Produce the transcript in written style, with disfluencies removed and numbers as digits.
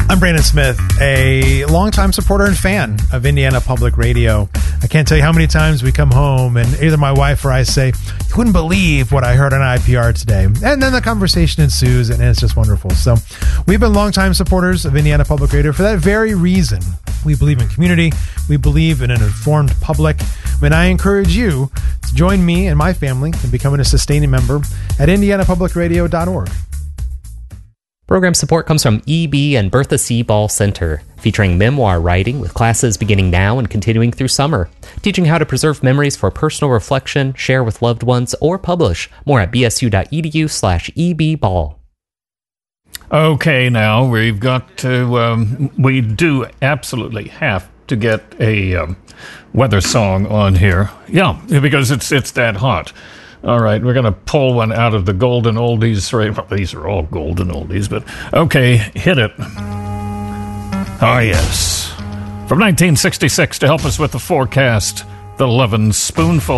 I'm Brandon Smith, a longtime supporter and fan of Indiana Public Radio. I can't tell you how many times we come home and either my wife or I say, you wouldn't believe what I heard on IPR today. And then the conversation ensues, and it's just wonderful. So we've been longtime supporters of Indiana Public Radio for that very reason. We believe in community. We believe in an informed public. And I encourage you to join me and my family in becoming a sustaining member at indianapublicradio.org. Program support comes from EB and Bertha C. Ball Center, featuring memoir writing with classes beginning now and continuing through summer, teaching how to preserve memories for personal reflection, share with loved ones, or publish. More at bsu.edu/ebball. Okay, now we've got to, we do absolutely have to get a weather song on here. Yeah, because it's that hot. All right, we're going to pull one out of the golden oldies. Right? Well, these are all golden oldies, but okay, hit it. Oh, yes. From 1966 to help us with the forecast, the Lovin' Spoonful.